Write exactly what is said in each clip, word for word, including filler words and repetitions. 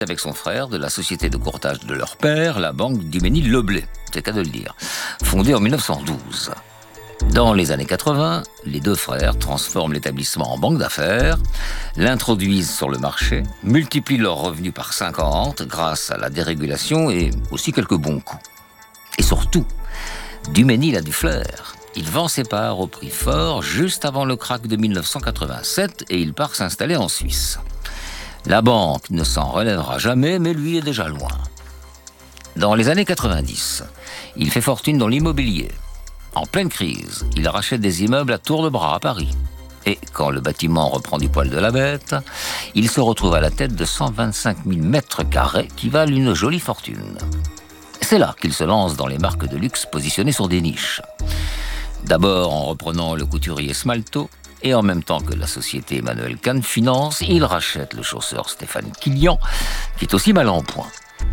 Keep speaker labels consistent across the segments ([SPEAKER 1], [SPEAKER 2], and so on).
[SPEAKER 1] avec son frère de la société de courtage de leur père, la banque Duménil-Leblay, c'est qu'à de le dire, fondée en mille neuf cent douze. Dans les années quatre-vingts, les deux frères transforment l'établissement en banque d'affaires, l'introduisent sur le marché, multiplient leurs revenus par cinquante grâce à la dérégulation et aussi quelques bons coups. Et surtout, Duménil a du flair. Il vend ses parts au prix fort juste avant le krach de mille neuf cent quatre-vingt-sept et il part s'installer en Suisse. La banque ne s'en relèvera jamais, mais lui est déjà loin. Dans les années quatre-vingt-dix, il fait fortune dans l'immobilier. En pleine crise, il rachète des immeubles à tour de bras à Paris. Et quand le bâtiment reprend du poil de la bête, il se retrouve à la tête de cent vingt-cinq mille mètres carrés qui valent une jolie fortune. C'est là qu'il se lance dans les marques de luxe positionnées sur des niches. D'abord en reprenant le couturier Smalto, et en même temps que la société Emmanuel Kahn finance, il rachète le chausseur Stéphane Kilian, qui est aussi mal en point.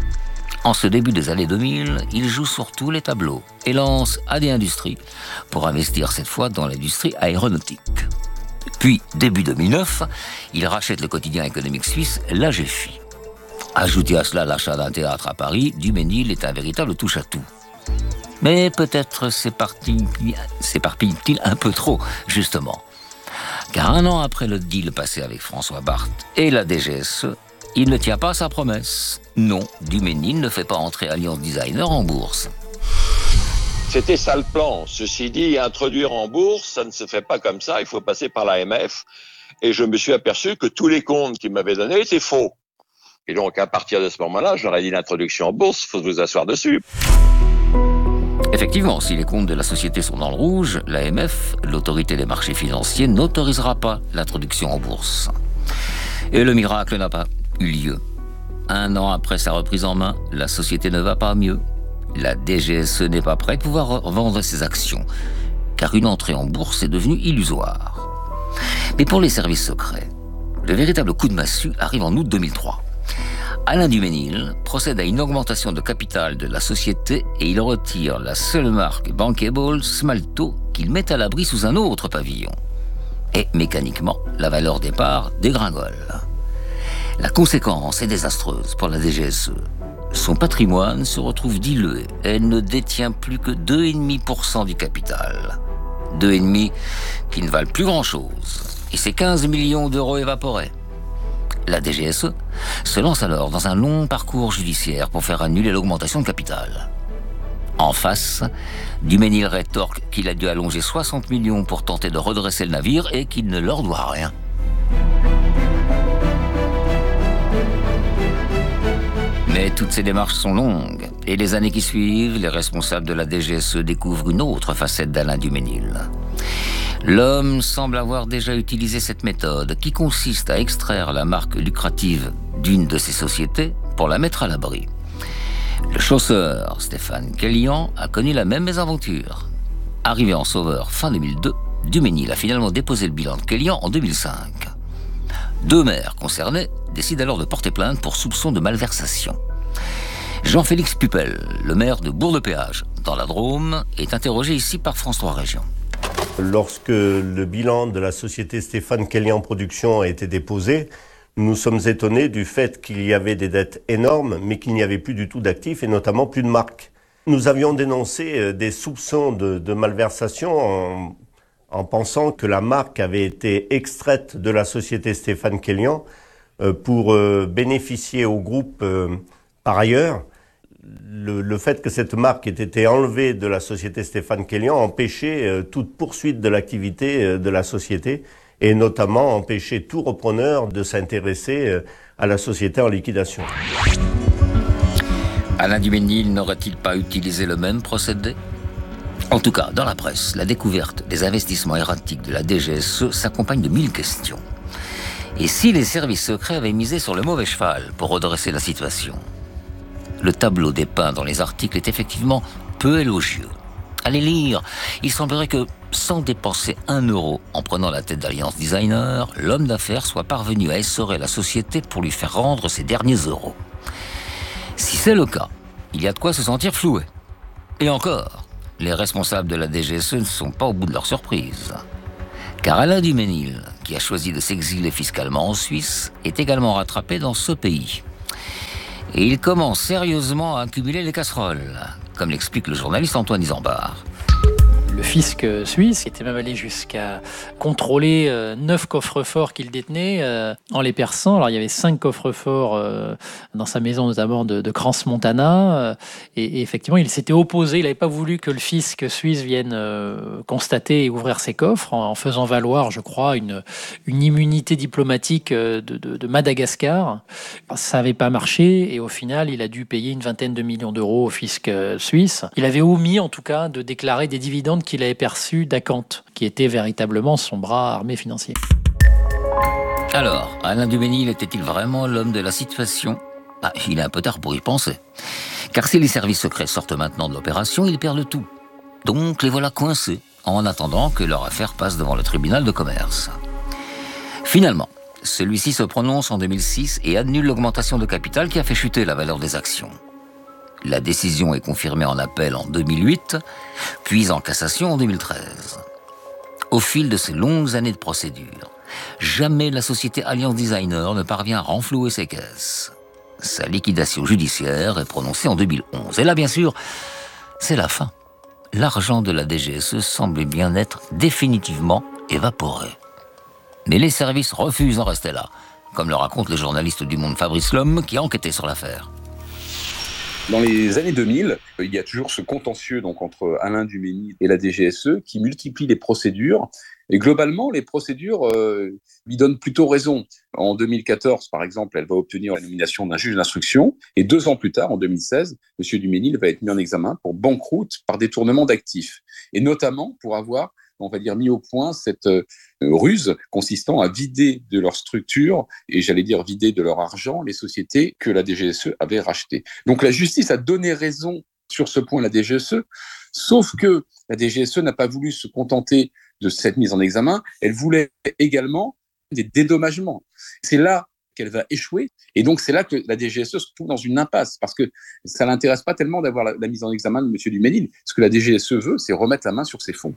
[SPEAKER 1] En ce début des années deux mille, il joue sur tous les tableaux et lance A D Industries pour investir cette fois dans l'industrie aéronautique. Puis, début deux mille neuf, il rachète le quotidien économique suisse La G F I. Ajoutez à cela l'achat d'un théâtre à Paris, Duménil est un véritable touche-à-tout. Mais peut-être s'éparpille-t-il un peu trop, justement. Car un an après le deal passé avec François Barthes et la D G S E, il ne tient pas sa promesse. Non, Duménil ne fait pas entrer Alliance Designer en bourse.
[SPEAKER 2] C'était ça le plan. Ceci dit, introduire en bourse, ça ne se fait pas comme ça. Il faut passer par l'A M F. Et je me suis aperçu que tous les comptes qu'il m'avait donnés étaient faux. Et donc, à partir de ce moment-là, j'aurais dit l'introduction en bourse, il faut vous asseoir dessus.
[SPEAKER 1] Effectivement, si les comptes de la société sont dans le rouge, l'A M F, l'autorité des marchés financiers, n'autorisera pas l'introduction en bourse. Et le miracle n'a pas eu lieu. Un an après sa reprise en main, la société ne va pas mieux. La D G S E n'est pas prête de pouvoir vendre ses actions, car une entrée en bourse est devenue illusoire. Mais pour les services secrets, le véritable coup de massue arrive en août deux mille trois. Alain Duménil procède à une augmentation de capital de la société et il retire la seule marque bankable, Smalto, qu'il met à l'abri sous un autre pavillon. Et mécaniquement, la valeur des parts dégringole. La conséquence est désastreuse pour la D G S E. Son patrimoine se retrouve dilué et elle ne détient plus que deux virgule cinq pour cent du capital. deux virgule cinq pour cent qui ne valent plus grand-chose. Et c'est quinze millions d'euros évaporés. La D G S E se lance alors dans un long parcours judiciaire pour faire annuler l'augmentation de capital. En face, Duménil rétorque qu'il a dû allonger soixante millions pour tenter de redresser le navire et qu'il ne leur doit rien. Mais toutes ces démarches sont longues, et les années qui suivent, les responsables de la D G S E découvrent une autre facette d'Alain Duménil. L'homme semble avoir déjà utilisé cette méthode qui consiste à extraire la marque lucrative d'une de ses sociétés pour la mettre à l'abri. Le chausseur Stéphane Kilian a connu la même mésaventure. Arrivé en sauveur fin deux mille deux, Duménil a finalement déposé le bilan de Kilian en deux mille cinq. Deux maires concernés décident alors de porter plainte pour soupçon de malversation. Jean-Félix Pupel, le maire de Bourg-de-Péage, dans la Drôme, est interrogé ici par France trois Régions.
[SPEAKER 3] Lorsque le bilan de la société Stéphane Kilian Productions a été déposé, nous sommes étonnés du fait qu'il y avait des dettes énormes, mais qu'il n'y avait plus du tout d'actifs et notamment plus de marques. Nous avions dénoncé des soupçons de, de malversation en, en pensant que la marque avait été extraite de la société Stéphane Kilian pour bénéficier au groupe par ailleurs. Le, le fait que cette marque ait été enlevée de la société Stéphane Kilian empêchait euh, toute poursuite de l'activité euh, de la société et notamment empêchait tout repreneur de s'intéresser euh, à la société en liquidation.
[SPEAKER 1] Alain Duménil n'aurait-il pas utilisé le même procédé ? En tout cas, dans la presse, la découverte des investissements erratiques de la D G S E s'accompagne de mille questions. Et si les services secrets avaient misé sur le mauvais cheval pour redresser la situation ? Le tableau dépeint dans les articles est effectivement peu élogieux. À les lire, il semblerait que, sans dépenser un euro en prenant la tête d'Alliance Designer, l'homme d'affaires soit parvenu à essorer la société pour lui faire rendre ses derniers euros. Si c'est le cas, il y a de quoi se sentir floué. Et encore, les responsables de la D G S E ne sont pas au bout de leur surprise. Car Alain Duménil, qui a choisi de s'exiler fiscalement en Suisse, est également rattrapé dans ce pays. Et il commence sérieusement à accumuler les casseroles, comme l'explique le journaliste Antoine Isambard.
[SPEAKER 4] Le fisc suisse était même allé jusqu'à contrôler euh, neuf coffres-forts qu'il détenait euh, en les perçant. Alors il y avait cinq coffres-forts euh, dans sa maison, notamment de, de Crans-Montana. Euh, et, et effectivement, il s'était opposé. Il n'avait pas voulu que le fisc suisse vienne euh, constater et ouvrir ses coffres en, en faisant valoir, je crois, une, une immunité diplomatique de, de, de Madagascar. Ça n'avait pas marché et au final, il a dû payer une vingtaine de millions d'euros au fisc suisse. Il avait omis, en tout cas, de déclarer des dividendes qu'il avait perçu d'Acanthe, qui était véritablement son bras armé financier.
[SPEAKER 1] Alors, Alain Duménil était-il vraiment l'homme de la situation ? Ah, il est un peu tard pour y penser. Car si les services secrets sortent maintenant de l'opération, ils perdent tout. Donc les voilà coincés, en attendant que leur affaire passe devant le tribunal de commerce. Finalement, celui-ci se prononce en deux mille six et annule l'augmentation de capital qui a fait chuter la valeur des actions. La décision est confirmée en appel en deux mille huit, puis en cassation en deux mille treize. Au fil de ces longues années de procédure, jamais la société Alliance Designer ne parvient à renflouer ses caisses. Sa liquidation judiciaire est prononcée en deux mille onze. Et là, bien sûr, c'est la fin. L'argent de la D G S E semblait bien être définitivement évaporé. Mais les services refusent d'en rester là, comme le raconte le journaliste du Monde Fabrice Lhomme qui a enquêté sur l'affaire.
[SPEAKER 5] Dans les années deux mille, il y a toujours ce contentieux donc, entre Alain Duménil et la D G S E qui multiplie les procédures. Et globalement, les procédures euh, lui donnent plutôt raison. En deux mille quatorze, par exemple, elle va obtenir la nomination d'un juge d'instruction. Et deux ans plus tard, en deux mille seize, M. Duménil va être mis en examen pour banqueroute par détournement d'actifs. Et notamment pour avoir, on va dire, mis au point cette euh, ruse consistant à vider de leur structure, et j'allais dire vider de leur argent, les sociétés que la D G S E avait rachetées. Donc la justice a donné raison sur ce point à la D G S E, sauf que la D G S E n'a pas voulu se contenter de cette mise en examen, elle voulait également des dédommagements. C'est là qu'elle va échouer, et donc c'est là que la D G S E se trouve dans une impasse, parce que ça ne l'intéresse pas tellement d'avoir la, la mise en examen de M. Duménil. Ce que la D G S E veut, c'est remettre la main sur ses fonds.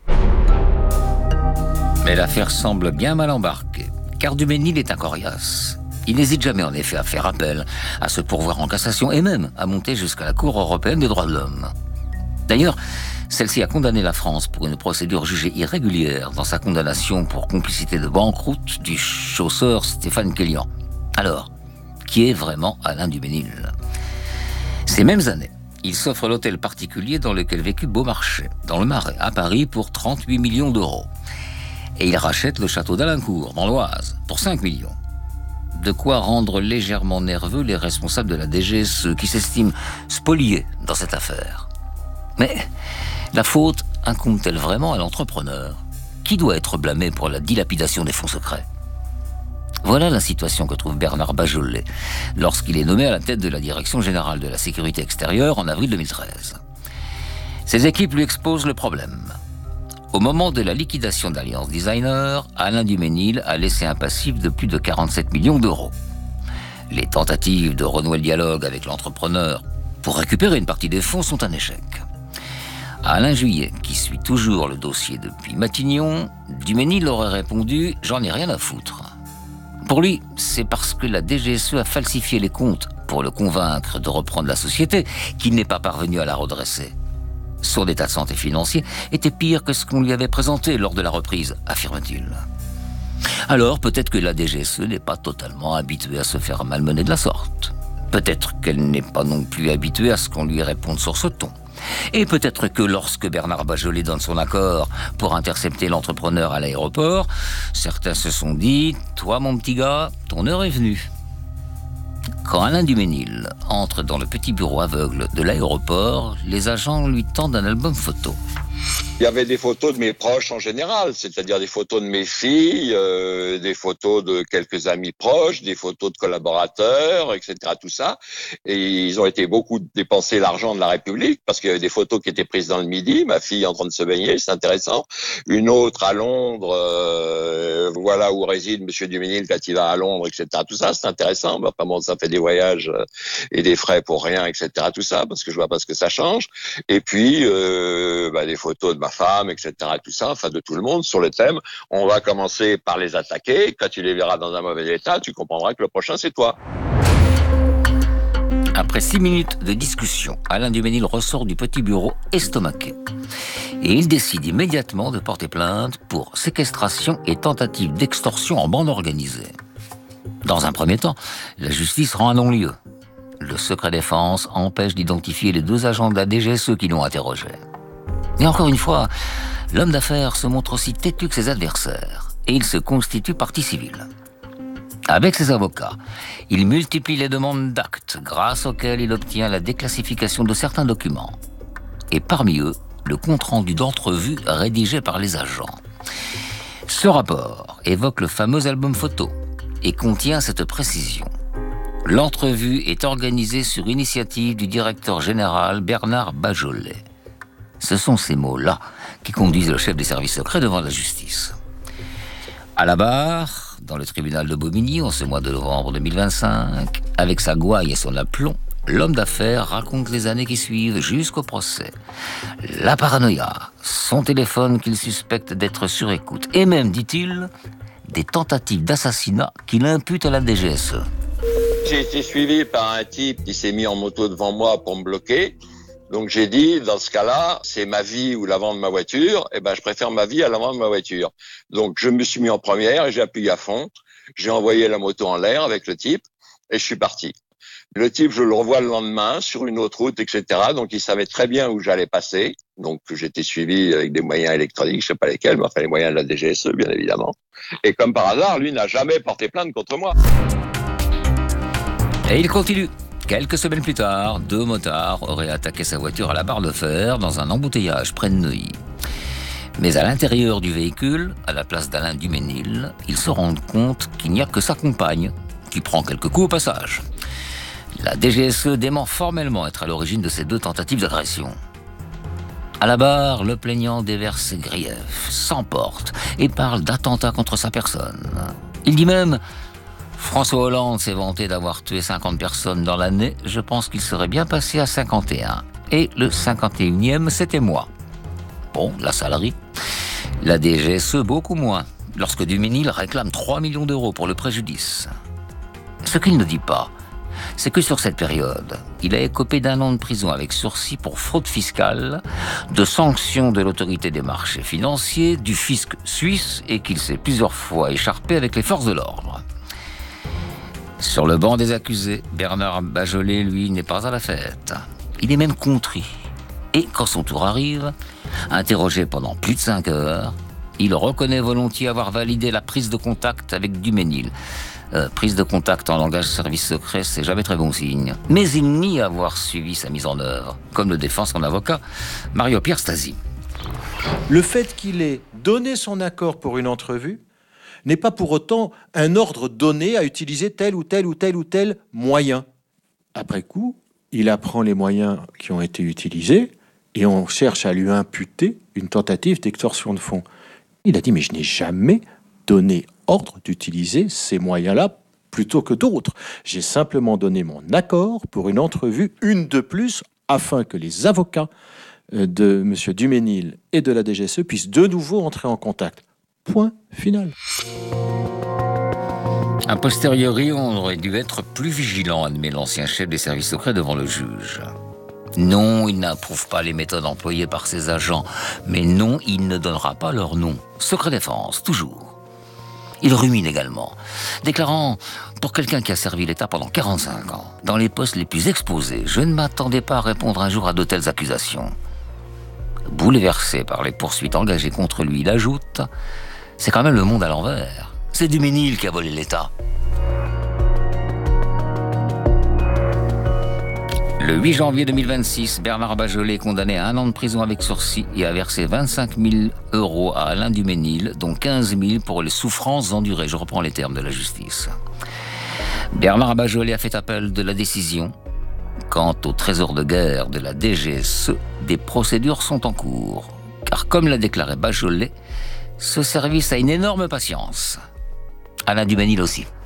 [SPEAKER 1] Mais l'affaire semble bien mal embarquée, car Duménil est un coriace. Il n'hésite jamais en effet à faire appel, à se pourvoir en cassation et même à monter jusqu'à la Cour européenne des droits de l'homme. D'ailleurs, celle-ci a condamné la France pour une procédure jugée irrégulière dans sa condamnation pour complicité de banqueroute du chausseur Stéphane Kellian. Alors, qui est vraiment Alain Duménil ? Ces mêmes années, il s'offre l'hôtel particulier dans lequel vécut Beaumarchais, dans le Marais, à Paris, pour trente-huit millions d'euros. Et il rachète le château d'Alincourt, dans l'Oise, pour cinq millions. De quoi rendre légèrement nerveux les responsables de la D G S E qui s'estiment spoliés dans cette affaire. Mais la faute incombe-t-elle vraiment à l'entrepreneur ? Qui doit être blâmé pour la dilapidation des fonds secrets ? Voilà la situation que trouve Bernard Bajolet lorsqu'il est nommé à la tête de la Direction générale de la sécurité extérieure en avril deux mille treize. Ses équipes lui exposent le problème. Au moment de la liquidation d'Alliance Designer, Alain Duménil a laissé un passif de plus de quarante-sept millions d'euros. Les tentatives de renouer le dialogue avec l'entrepreneur pour récupérer une partie des fonds sont un échec. À Alain Juillet, qui suit toujours le dossier depuis Matignon, Duménil aurait répondu « J'en ai rien à foutre ». Pour lui, c'est parce que la D G S E a falsifié les comptes pour le convaincre de reprendre la société qu'il n'est pas parvenu à la redresser. Son état de santé financier était pire que ce qu'on lui avait présenté lors de la reprise, affirme-t-il. Alors peut-être que la D G S E n'est pas totalement habituée à se faire malmener de la sorte. Peut-être qu'elle n'est pas non plus habituée à ce qu'on lui réponde sur ce ton. Et peut-être que lorsque Bernard Bajolet donne son accord pour intercepter l'entrepreneur à l'aéroport, certains se sont dit « Toi, mon petit gars, ton heure est venue ». Quand Alain Duménil entre dans le petit bureau aveugle de l'aéroport, les agents lui tendent un album photo.
[SPEAKER 2] Il y avait des photos de mes proches en général, c'est-à-dire des photos de mes filles, euh, des photos de quelques amis proches, des photos de collaborateurs, et cetera. Tout ça. Et ils ont été beaucoup dépenser l'argent de la République parce qu'il y avait des photos qui étaient prises dans le Midi, ma fille en train de se baigner, c'est intéressant. Une autre à Londres, euh, voilà où réside Monsieur Duménil quand il va à Londres, et cetera. Tout ça, c'est intéressant. Bah, enfin bon, ça fait des voyages et des frais pour rien, et cetera. Tout ça, parce que je vois pas ce que ça change. Et puis, euh, bah, des photos de ma femme, et cetera. Tout ça, enfin de tout le monde sur le thème. On va commencer par les attaquer. Quand tu les verras dans un mauvais état, tu comprendras que le prochain c'est toi.
[SPEAKER 1] Après Après six minutes de discussion, Alain Duménil ressort du petit bureau estomaqué. Et il décide immédiatement de porter plainte pour séquestration et tentative d'extorsion en bande organisée. Dans un premier temps, la justice rend un non-lieu. Le secret défense empêche d'identifier les deux agents de la D G S E qui l'ont interrogé. Et encore une fois, l'homme d'affaires se montre aussi têtu que ses adversaires, et il se constitue partie civile. Avec ses avocats, il multiplie les demandes d'actes, grâce auxquelles il obtient la déclassification de certains documents. Et parmi eux, le compte-rendu d'entrevue rédigé par les agents. Ce rapport évoque le fameux album photo et contient cette précision. L'entrevue est organisée sur initiative du directeur général Bernard Bajolet. Ce sont ces mots-là qui conduisent le chef des services secrets devant la justice. À la barre, dans le tribunal de Bobigny, en ce mois de novembre deux mille vingt-cinq, avec sa gouaille et son aplomb, l'homme d'affaires raconte les années qui suivent jusqu'au procès. La paranoïa, son téléphone qu'il suspecte d'être sur écoute, et même, dit-il, des tentatives d'assassinat qu'il impute à la D G S E.
[SPEAKER 2] J'ai été suivi par un type qui s'est mis en moto devant moi pour me bloquer. Donc j'ai dit, dans ce cas-là, c'est ma vie ou l'avant de ma voiture. Eh ben, je préfère ma vie à l'avant de ma voiture. Donc je me suis mis en première et j'ai appuyé à fond. J'ai envoyé la moto en l'air avec le type et je suis parti. Le type, je le revois le lendemain sur une autre route, et cetera. Donc, il savait très bien où j'allais passer. Donc, j'étais suivi avec des moyens électroniques, je sais pas lesquels, mais enfin les moyens de la D G S E, bien évidemment. Et comme par hasard, lui n'a jamais porté plainte contre moi.
[SPEAKER 1] Et il continue. Quelques semaines plus tard, deux motards auraient attaqué sa voiture à la barre de fer dans un embouteillage près de Neuilly. Mais à l'intérieur du véhicule, à la place d'Alain Duménil, ils se rendent compte qu'il n'y a que sa compagne, qui prend quelques coups au passage. La D G S E dément formellement être à l'origine de ces deux tentatives d'agression. À la barre, le plaignant déverse ses griefs, s'emporte et parle d'attentat contre sa personne. Il dit même « François Hollande s'est vanté d'avoir tué cinquante personnes dans l'année, je pense qu'il serait bien passé à cinquante et un. Et le cinquante et unième, c'était moi. » Bon, la salerie. La D G S E, beaucoup moins, lorsque Duménil réclame trois millions d'euros pour le préjudice. Ce qu'il ne dit pas, c'est que sur cette période, il a écopé d'un an de prison avec sursis pour fraude fiscale, de sanctions de l'autorité des marchés financiers, du fisc suisse et qu'il s'est plusieurs fois écharpé avec les forces de l'ordre. Sur le banc des accusés, Bernard Bajolet, lui, n'est pas à la fête. Il est même contrit. Et quand son tour arrive, interrogé pendant plus de cinq heures, il reconnaît volontiers avoir validé la prise de contact avec Duménil. Euh, prise de contact en langage service secret, c'est jamais très bon signe. Mais il nie avoir suivi sa mise en œuvre, comme le défend son avocat, Mario-Pierre Stasi.
[SPEAKER 6] Le fait qu'il ait donné son accord pour une entrevue n'est pas pour autant un ordre donné à utiliser tel ou tel ou tel ou tel moyen. Après coup, il apprend les moyens qui ont été utilisés et on cherche à lui imputer une tentative d'extorsion de fonds. Il a dit « mais je n'ai jamais donné ordre d'utiliser ces moyens-là plutôt que d'autres. J'ai simplement donné mon accord pour une entrevue, une de plus, afin que les avocats de M. Duménil et de la D G S E puissent de nouveau entrer en contact. » Point final.
[SPEAKER 1] A posteriori, on aurait dû être plus vigilant, admet l'ancien chef des services secrets devant le juge. Non, il n'approuve pas les méthodes employées par ses agents, mais non, il ne donnera pas leur nom. Secret défense, toujours. Il rumine également, déclarant « Pour quelqu'un qui a servi l'État pendant quarante-cinq ans, dans les postes les plus exposés, je ne m'attendais pas à répondre un jour à de telles accusations. » Bouleversé par les poursuites engagées contre lui, il ajoute « C'est quand même le monde à l'envers. C'est Duménil qui a volé l'État. » Le huit janvier deux mille vingt-six, Bernard Bajolet est condamné à un an de prison avec sursis et a versé vingt-cinq mille euros à Alain Duménil, dont quinze mille pour les souffrances endurées. Je reprends les termes de la justice. Bernard Bajolet a fait appel de la décision. Quant au trésor de guerre de la D G S E, des procédures sont en cours. Car comme l'a déclaré Bajolet, ce service a une énorme patience. Alain Duménil aussi.